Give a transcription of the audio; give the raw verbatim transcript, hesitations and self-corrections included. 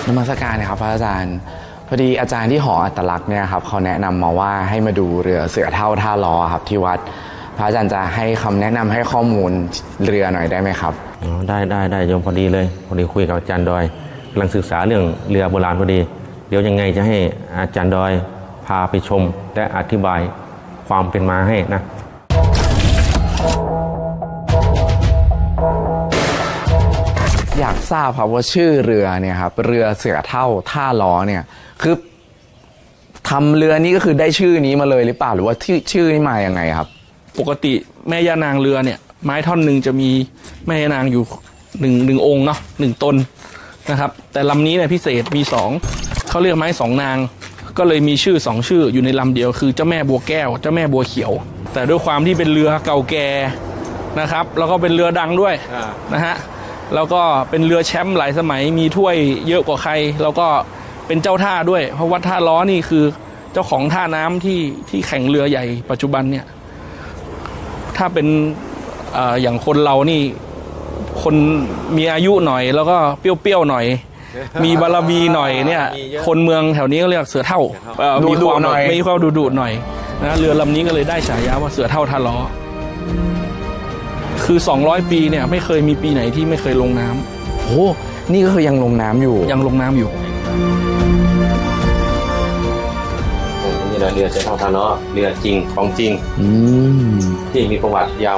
นมัสการครับพระอาจารย์พอดีอาจารย์ที่หออัตลักษณ์เนี่ยครับเขาแนะนำมาว่าให้มาดูเรือเสือเท่าท่าล้อครับที่วัดพระอาจารย์จะให้คำแนะนำให้ข้อมูลเรือหน่อยได้ไหมครับอ๋อได้ได้ได้โยมพอดีเลยพอดีคุยกับอาจารย์ดอยกำลังศึกษาเรื่องเรือโบราณพอดีเดี๋ยวยังไงจะให้อาจารย์ดอยพาไปชมและอธิบายความเป็นมาให้นะอยากทราบครับว่าชื่อเรือเนี่ยครับเรือเสือเท่าท่าล้อเนี่ยคือทำเรือนี้ก็คือได้ชื่อนี้มาเลยหรือเปล่าหรือว่าชื่อชื่อนี้มาอย่างไงครับปกติแม่ย่านางเรือเนี่ยไม้ท่อนหนึ่งจะมีแม่ย่านางอยู่หนึ่งหนึ่งองค์เนาะหนึ่งตนนะครับแต่ลำนี้เนี่ยพิเศษมีสองเขาเรียกไม้สองนางก็เลยมีชื่อสองชื่ออยู่ในลำเดียวคือเจ้าแม่บัวแก้วเจ้าแม่บัวเขียวแต่ด้วยความที่เป็นเรือเก่าแก่นะครับแล้วก็เป็นเรือดังด้วยนะฮะแล้วก็เป็นเรือแชมป์หลายสมัยมีถ้วยเยอะกว่าใครแล้วก็เป็นเจ้าท่าด้วยเพราะวัดท่าล้อนี่คือเจ้าของท่าน้ำที่ที่แข่งเรือใหญ่ปัจจุบันเนี่ยถ้าเป็น อ, อย่างคนเรานี่คนมีอายุหน่อยแล้วก็เปรี้ยวๆหน่อยมีบารมีหน่อยเนี่ยคนเมืองแถวนี้ก็เรียกเสือเท่ามีความหน่อยมีความดุๆหน่อยนะเรือลำนี้ก็เลยได้ฉายาว่าเสือเท่าท่าล้อคือสองร้อยปีเนี่ยไม่เคยมีปีไหนที่ไม่เคยลงน้ำโอ้นี่ก็คือยังลงน้ำอยู่ยังลงน้ำอยู่นี่แหละเรือเสือเท่าท่าล้อเรือจริงของจริงที่มีประวัติยาว